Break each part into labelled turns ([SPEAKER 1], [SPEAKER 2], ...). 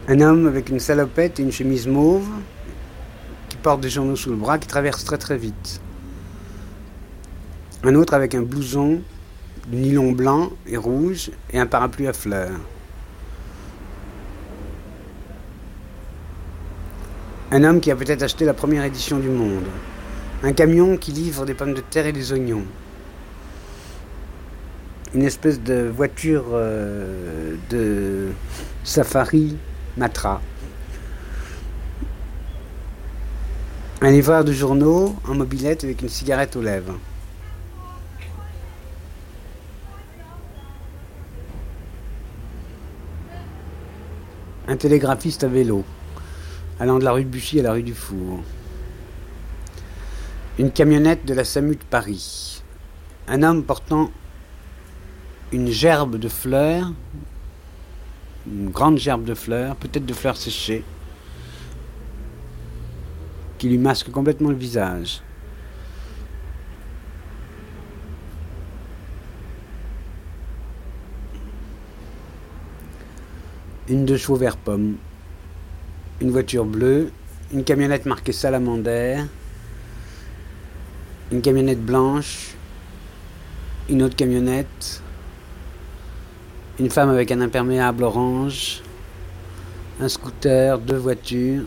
[SPEAKER 1] Un homme avec une salopette et une chemise mauve, qui porte des journaux sous le bras, qui traverse très très vite. Un autre avec un blouson de nylon blanc et rouge et un parapluie à fleurs. Un homme qui a peut-être acheté la première édition du Monde. Un camion qui livre des pommes de terre et des oignons. Une espèce de voiture de safari Matra. Un livreur de journaux en mobilette avec une cigarette aux lèvres. Un télégraphiste à vélo, allant de la rue de Buchy à la rue du Four. Une camionnette de la SAMU de Paris. Un homme portant une gerbe de fleurs, une grande gerbe de fleurs, peut-être de fleurs séchées, qui lui masque complètement le visage. Une 2 chevaux vert pomme, une voiture bleue, une camionnette marquée Salamander, une camionnette blanche, une autre camionnette, une femme avec un imperméable orange, un scooter, 2 voitures,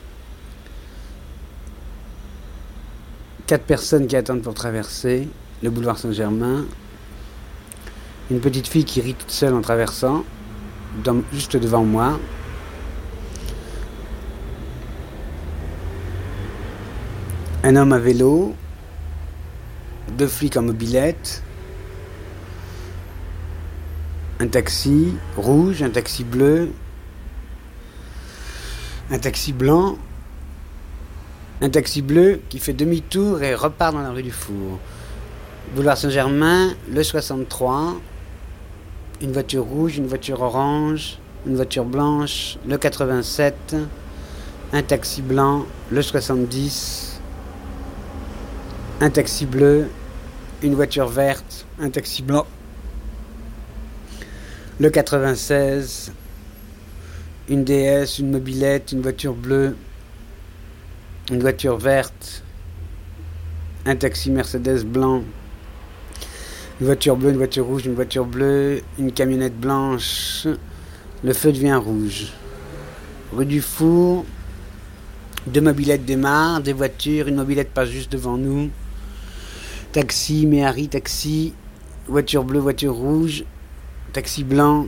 [SPEAKER 1] 4 personnes qui attendent pour traverser le boulevard Saint-Germain, une petite fille qui rit toute seule en traversant, juste devant moi, un homme à vélo, 2 flics en mobilette, un taxi rouge, un taxi bleu, un taxi blanc, un taxi bleu qui fait demi-tour et repart dans la rue du Four. Boulevard Saint-Germain, le 63, une voiture rouge, une voiture orange, une voiture blanche, le 87, un taxi blanc, le 70, un taxi bleu, une voiture verte, un taxi blanc, le 96, une DS, une mobilette, une voiture bleue, une voiture verte, un taxi Mercedes blanc, une voiture bleue, une voiture rouge, une voiture bleue, une camionnette blanche, le feu devient rouge. Rue du Four, 2 mobilettes démarrent, des voitures, une mobilette passe juste devant nous, taxi, Méhari, taxi, voiture bleue, voiture rouge, taxi blanc,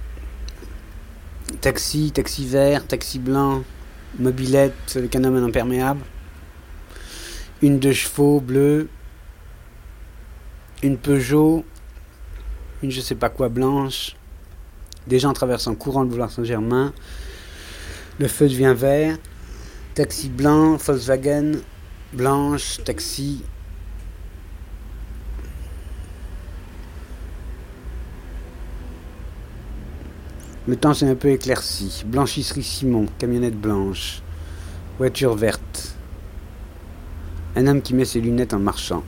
[SPEAKER 1] taxi vert, taxi blanc, mobilette avec un homme en imperméable, une 2 chevaux bleue, une Peugeot, une je sais pas quoi blanche, des gens traversent en courant le boulevard Saint-Germain, le feu devient vert, taxi blanc, Volkswagen, blanche, taxi. Le temps s'est un peu éclairci. Blanchisserie Simon, camionnette blanche, voiture verte. Un homme qui met ses lunettes en marchant.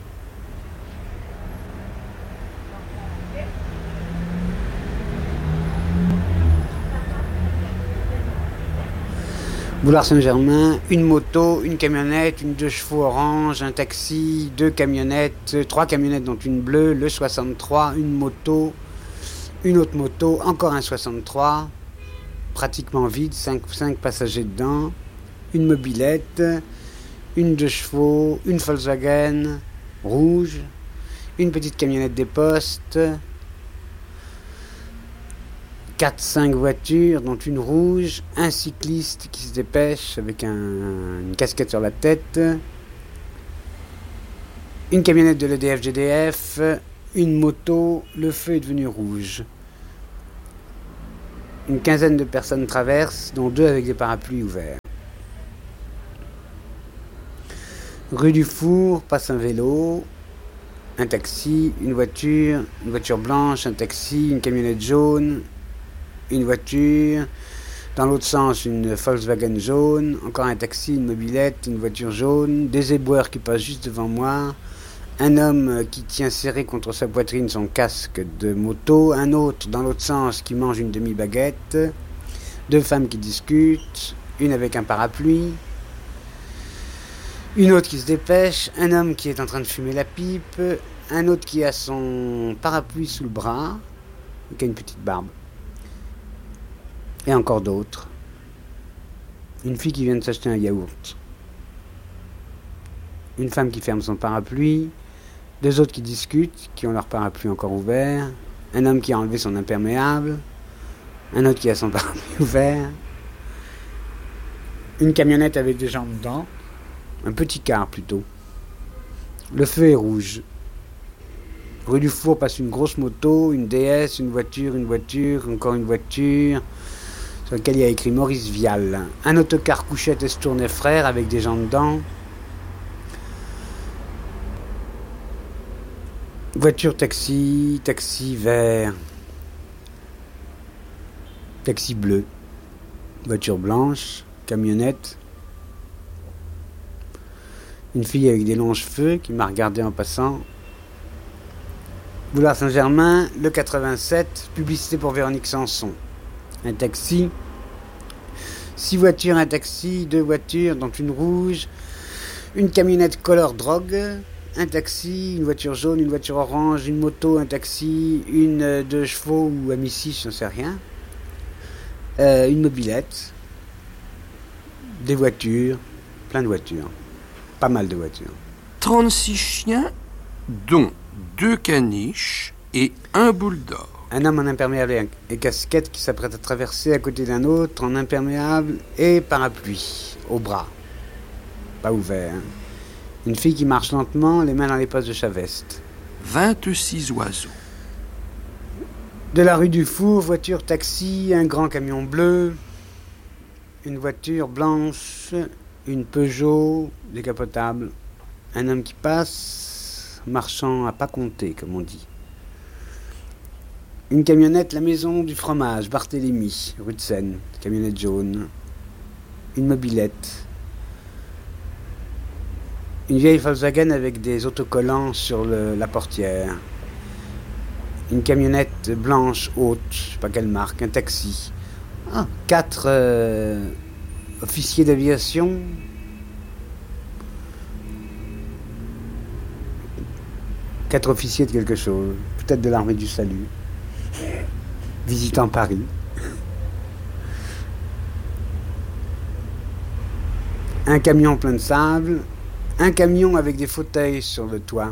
[SPEAKER 1] Boulevard Saint-Germain, une moto, une camionnette, une 2 chevaux orange, un taxi, 2 camionnettes, 3 camionnettes dont une bleue, le 63, une moto, une autre moto, encore un 63, pratiquement vide, 5 passagers dedans, une mobilette, une 2 chevaux, une Volkswagen rouge, une petite camionnette des postes, 4-5 voitures, dont une rouge, un cycliste qui se dépêche avec une casquette sur la tête, une camionnette de l'EDF GDF, une moto, le feu est devenu rouge. Une quinzaine de personnes traversent, dont 2 avec des parapluies ouverts. Rue du Four, passe un vélo, un taxi, une voiture blanche, un taxi, une camionnette jaune, une voiture, dans l'autre sens une Volkswagen jaune, encore un taxi, une mobilette, une voiture jaune, des éboueurs qui passent juste devant moi, un homme qui tient serré contre sa poitrine son casque de moto, un autre dans l'autre sens qui mange une demi-baguette, 2 femmes qui discutent, une avec un parapluie, une autre qui se dépêche, un homme qui est en train de fumer la pipe, un autre qui a son parapluie sous le bras, qui a une petite barbe, et encore d'autres. Une fille qui vient de s'acheter un yaourt, une femme qui ferme son parapluie, 2 autres qui discutent, qui ont leur parapluie encore ouvert, un homme qui a enlevé son imperméable, un autre qui a son parapluie ouvert, une camionnette avec des gens dedans, un petit car plutôt. Le feu est rouge. Rue du Four passe une grosse moto, une DS, une voiture, encore une voiture, sur laquelle il y a écrit Maurice Vial. Un autocar couchette Estournay Frères avec des gens dedans. Voiture taxi, taxi vert, taxi bleu, voiture blanche, camionnette. Une fille avec des longs cheveux qui m'a regardé en passant. Boulevard Saint-Germain, le 87, publicité pour Véronique Sanson. Un taxi, 6 voitures, un taxi, 2 voitures, dont une rouge, une camionnette color drogue, un taxi, une voiture jaune, une voiture orange, une moto, un taxi, une 2 chevaux ou Amici, je ne sais rien, une mobilette, des voitures, plein de voitures, pas mal de voitures.
[SPEAKER 2] 36 chiens, dont 2 caniches et un boule d'or.
[SPEAKER 1] Un homme en imperméable et casquette qui s'apprête à traverser à côté d'un autre en imperméable et parapluie au bras, pas ouvert. Une fille qui marche lentement, les mains dans les poches de sa veste.
[SPEAKER 2] 26 oiseaux.
[SPEAKER 1] De la rue du Four, voiture, taxi, un grand camion bleu, une voiture blanche, une Peugeot décapotable, un homme qui passe, marchant à pas compter, comme on dit. Une camionnette, la maison du fromage, Barthélemy, rue de Seine, camionnette jaune. Une mobilette. Une vieille Volkswagen avec des autocollants sur la portière. Une camionnette blanche haute, je sais pas quelle marque, un taxi. 4 officiers d'aviation. Quatre officiers de quelque chose, peut-être de l'armée du salut, visitant Paris. Un camion plein de sable, un camion avec des fauteuils sur le toit,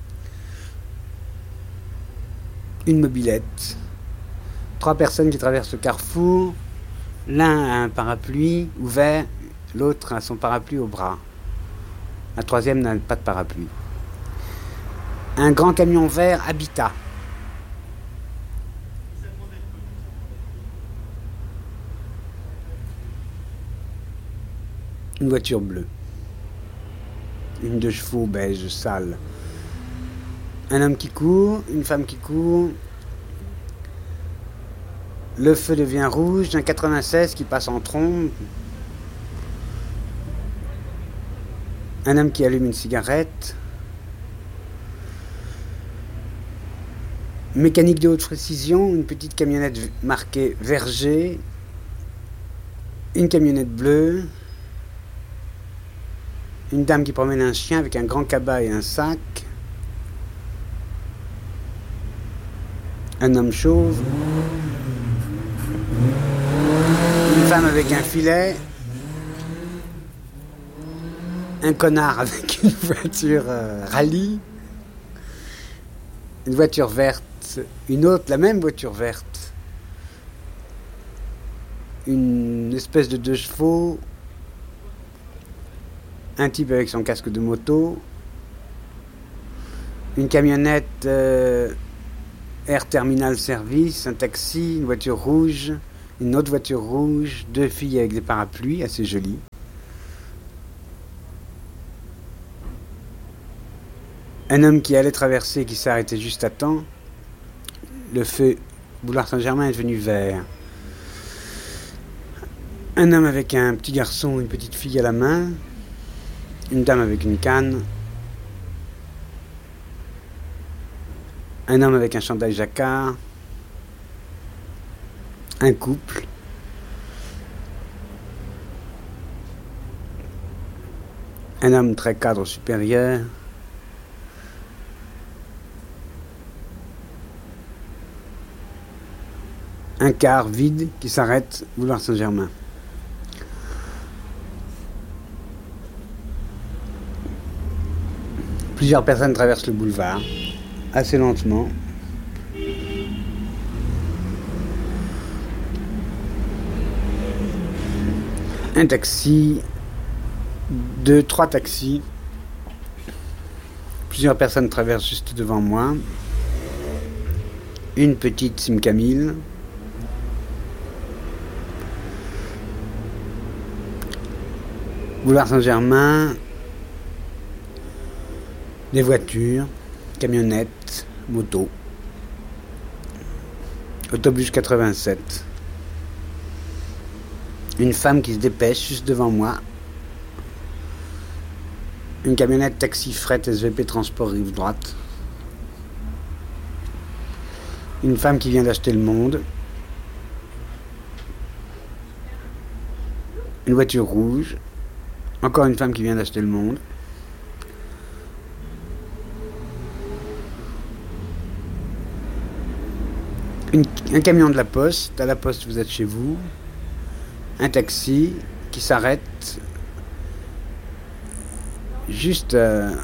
[SPEAKER 1] une mobilette, 3 personnes qui traversent le carrefour, l'un a un parapluie ouvert, l'autre a son parapluie au bras, la troisième n'a pas de parapluie. Un grand camion vert Habitat. Une voiture bleue. Une 2 chevaux beige sale. Un homme qui court, une femme qui court. Le feu devient rouge, un 96 qui passe en trombe. Un homme qui allume une cigarette. Mécanique de haute précision, une petite camionnette marquée Verger, une camionnette bleue, une dame qui promène un chien avec un grand cabas et un sac, un homme chauve, une femme avec un filet, un connard avec une voiture rallye, une voiture verte, une autre, la même voiture verte, une espèce de 2 chevaux, un type avec son casque de moto, une camionnette Air Terminal Service, un taxi, une voiture rouge, une autre voiture rouge, 2 filles avec des parapluies assez jolies. Un homme qui allait traverser, qui s'est arrêté juste à temps. Le feu, boulevard Saint-Germain, est devenu vert. Un homme avec un petit garçon, une petite fille à la main. Une dame avec une canne. Un homme avec un chandail jacquard. Un couple. Un homme très cadre supérieur. Un car vide qui s'arrête, boulevard Saint-Germain. Plusieurs personnes traversent le boulevard, assez lentement. Un taxi, trois taxis. Plusieurs personnes traversent juste devant moi. Une petite Simca 1000. Boulevard Saint-Germain. Des voitures, camionnettes, motos. Autobus 87. Une femme qui se dépêche juste devant moi. Une camionnette taxi fret SVP transport rive droite. Une femme qui vient d'acheter le Monde. Une voiture rouge. Encore une femme qui vient d'acheter le Monde. Un camion de la Poste. À la Poste, vous êtes chez vous. Un taxi qui s'arrête juste...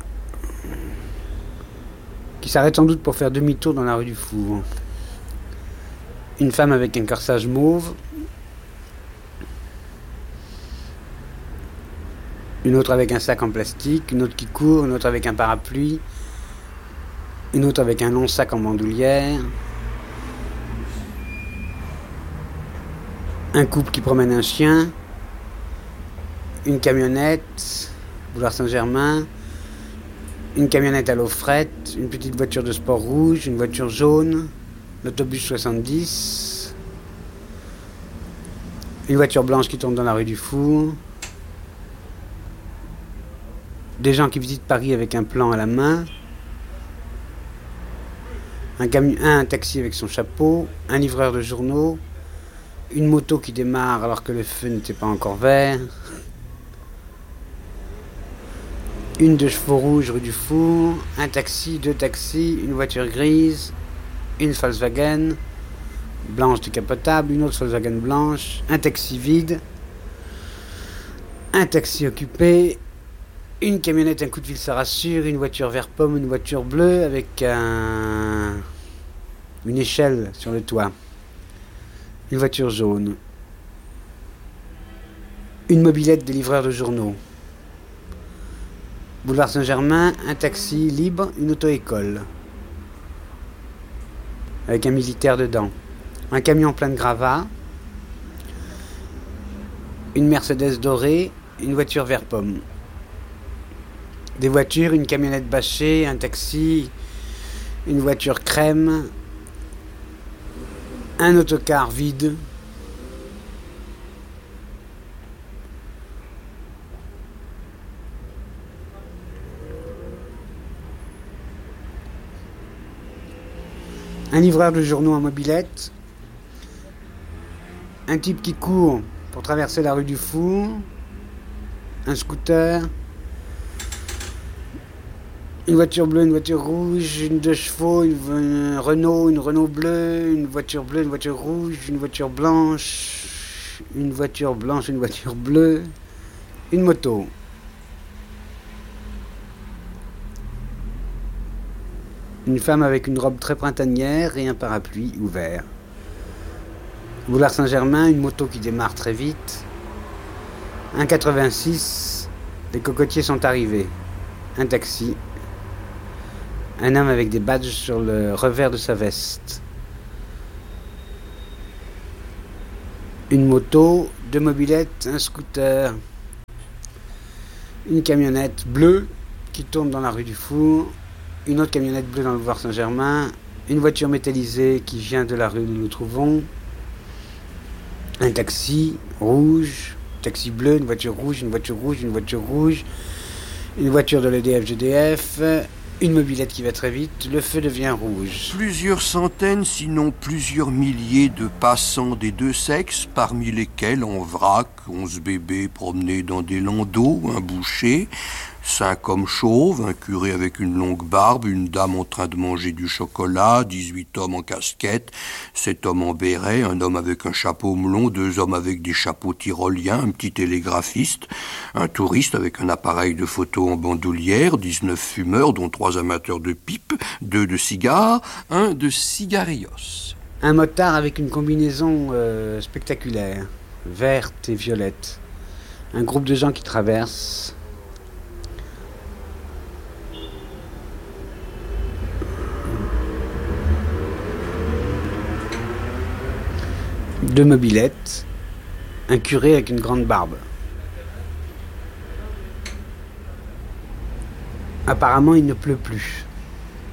[SPEAKER 1] qui s'arrête sans doute pour faire demi-tour dans la rue du Four. Une femme avec un corsage mauve. Une autre avec un sac en plastique. Une autre qui court. Une autre avec un parapluie. Une autre avec un long sac en bandoulière. Un couple qui promène un chien. Une camionnette. Boulevard Saint-Germain. Une camionnette à l'eau frette. Une petite voiture de sport rouge. Une voiture jaune. L'autobus 70. Une voiture blanche qui tourne dans la rue du Four. Des gens qui visitent Paris avec un plan à la main. Un taxi avec son chapeau. Un livreur de journaux. Une moto qui démarre alors que le feu n'était pas encore vert. Une de chevaux rouges rue du Four. Un taxi, deux taxis, une voiture grise. Une Volkswagen blanche décapotable. Une autre Volkswagen blanche. Un taxi vide. Un taxi occupé. Une camionnette, un coup de fil, ça rassure. Une voiture vert pomme, une voiture bleue avec une échelle sur le toit. Une voiture jaune. Une mobilette des livreurs de journaux. Boulevard Saint-Germain, un taxi libre, une auto-école. Avec un militaire dedans. Un camion plein de gravats. Une Mercedes dorée, une voiture vert pomme. Des voitures, une camionnette bâchée, un taxi, une voiture crème. Un autocar vide. Un livreur de journaux en mobilette. Un type qui court pour traverser la rue du Four. Un scooter. Une voiture bleue, une voiture rouge, une deux chevaux, une Renault bleue, une voiture rouge, une voiture blanche, une voiture bleue, une moto. Une femme avec une robe très printanière et un parapluie ouvert. Boulevard Saint-Germain, une moto qui démarre très vite. Un 86, les cocotiers sont arrivés. Un taxi. Un homme avec des badges sur le revers de sa veste. Une moto, deux mobilettes, un scooter. Une camionnette bleue qui tourne dans la rue du Four. Une autre camionnette bleue dans le boulevard Saint-Germain. Une voiture métallisée qui vient de la rue où nous nous trouvons. Un taxi rouge, taxi bleu, une voiture rouge, une voiture rouge, une voiture rouge. Une voiture de l'EDF GDF. Une mobilette qui va très vite, le feu devient rouge.
[SPEAKER 2] Plusieurs centaines, sinon plusieurs milliers de passants des deux sexes, parmi lesquels en vrac, 11 bébés promenés dans des landaux, un boucher, 5 hommes chauves, un curé avec une longue barbe, une dame en train de manger du chocolat, 18 hommes en casquette, 7 hommes en béret, un homme avec un chapeau melon, 2 hommes avec des chapeaux tyroliens, un petit télégraphiste, un touriste avec un appareil de photo en bandoulière, 19 fumeurs, dont 3 amateurs de pipe, 2 de cigares, 1 de cigarillos.
[SPEAKER 1] Un motard avec une combinaison spectaculaire, verte et violette. Un groupe de gens qui traversent. Deux mobylettes, un curé avec une grande barbe. Apparemment, il ne pleut plus.